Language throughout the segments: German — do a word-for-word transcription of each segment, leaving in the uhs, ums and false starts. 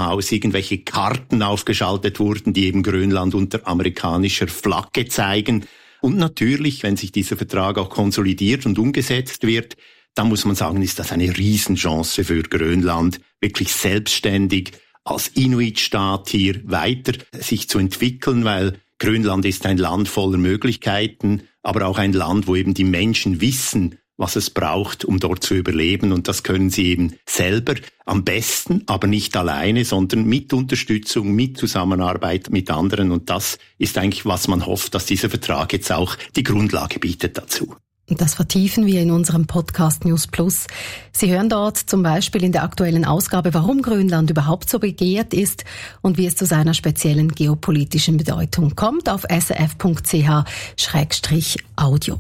Haus irgendwelche Karten aufgeschaltet wurden, die eben Grönland unter amerikanischer Flagge zeigen. Und natürlich, wenn sich dieser Vertrag auch konsolidiert und umgesetzt wird, dann muss man sagen, ist das eine Riesenchance für Grönland, wirklich selbstständig als Inuit-Staat hier weiter sich zu entwickeln, weil Grönland ist ein Land voller Möglichkeiten, aber auch ein Land, wo eben die Menschen wissen, was es braucht, um dort zu überleben. Und das können sie eben selber am besten, aber nicht alleine, sondern mit Unterstützung, mit Zusammenarbeit mit anderen. Und das ist eigentlich, was man hofft, dass dieser Vertrag jetzt auch die Grundlage bietet dazu. Und das vertiefen wir in unserem Podcast News Plus. Sie hören dort zum Beispiel in der aktuellen Ausgabe, warum Grönland überhaupt so begehrt ist und wie es zu seiner speziellen geopolitischen Bedeutung kommt, auf s r f punkt c h Schrägstrich audio.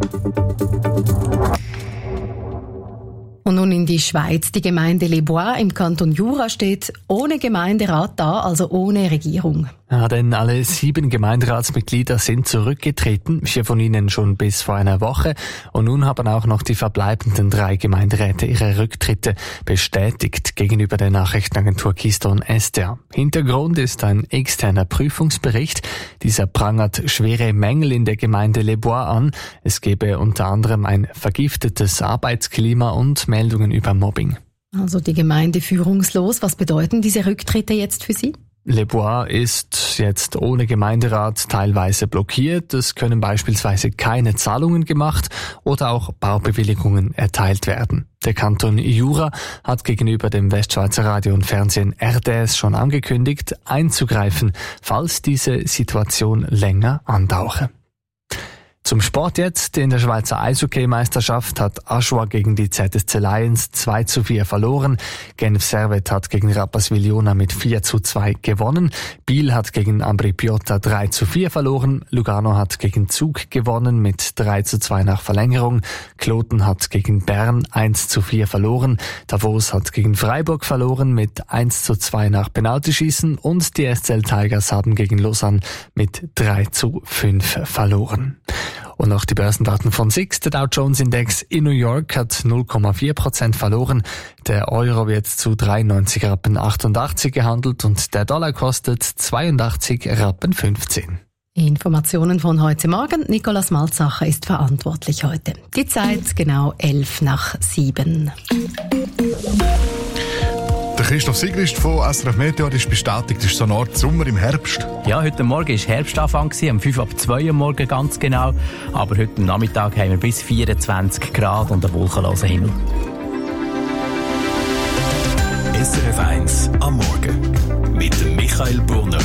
Und nun in die Schweiz. Die Gemeinde Les Bois im Kanton Jura steht ohne Gemeinderat da, also ohne Regierung. Ja, denn alle sieben Gemeinderatsmitglieder sind zurückgetreten, vier von ihnen schon bis vor einer Woche. Und nun haben auch noch die verbleibenden drei Gemeinderäte ihre Rücktritte bestätigt gegenüber der Nachrichtenagentur Keystone S D A. Hintergrund ist ein externer Prüfungsbericht. Dieser prangert schwere Mängel in der Gemeinde Les Bois an. Es gebe unter anderem ein vergiftetes Arbeitsklima und Meldungen über Mobbing. Also die Gemeinde führungslos. Was bedeuten diese Rücktritte jetzt für Sie? Les Bois ist jetzt ohne Gemeinderat teilweise blockiert. Es können beispielsweise keine Zahlungen gemacht oder auch Baubewilligungen erteilt werden. Der Kanton Jura hat gegenüber dem Westschweizer Radio und Fernsehen R D S schon angekündigt, einzugreifen, falls diese Situation länger andauere. Zum Sport jetzt. In der Schweizer Eishockey-Meisterschaft hat Aschua gegen die Z S C Lions zwei zu vier verloren. Genf Servet hat gegen Rapperswil-Jona mit vier zu zwei gewonnen. Biel hat gegen Ambri Piotta drei zu vier verloren. Lugano hat gegen Zug gewonnen mit drei zu zwei nach Verlängerung. Kloten hat gegen Bern eins zu vier verloren. Davos hat gegen Freiburg verloren mit eins zu zwei nach Penaltyschießen. Und die S C L Tigers haben gegen Lausanne mit drei zu fünf verloren. Und noch die Börsendaten von S I X. Der Dow Jones Index in New York hat null Komma vier Prozent verloren. Der Euro wird zu dreiundneunzig Rappen achtundachtzig gehandelt und der Dollar kostet zweiundachtzig Rappen fünfzehn. Informationen von heute Morgen. Nikolaus Malzacher ist verantwortlich heute. Die Zeit genau elf nach sieben. Der Christoph Sigrist von S R F Meteo ist bestätigt, es ist so eine Art Sommer im Herbst. Ja, heute Morgen war Herbstanfang, um fünf ab zwei am Morgen ganz genau. Aber heute Nachmittag haben wir bis vierundzwanzig Grad und einen wolkenlosen Himmel. S R F eins am Morgen mit dem Michael Brunner.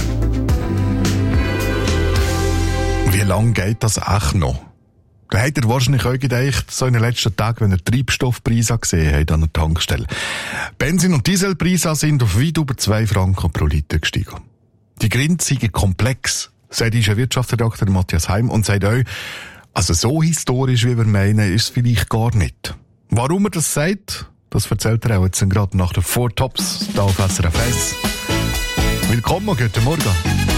Wie lange geht das echt noch? Da hat er wahrscheinlich auch gedacht, so in den letzten Tagen, wenn er Treibstoffpreise gesehen hat an der Tankstelle. Benzin- und Dieselpreise sind auf weit über zwei Franken pro Liter gestiegen. Die Gründe sind komplex, sagt unser Wirtschaftsredakteur Matthias Heim und sagt auch, also so historisch, wie wir meinen, ist es vielleicht gar nicht. Warum er das sagt, das erzählt er auch jetzt gerade nach den Four Tops hier auf S R F eins. Willkommen, guten Morgen.